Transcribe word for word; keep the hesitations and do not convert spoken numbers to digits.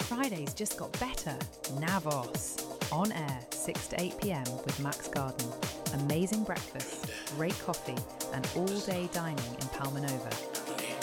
Fridays just got better. Navos. On air, six to eight p.m. with Max Garden. Amazing breakfast, great coffee, and all-day dining in Palmanova.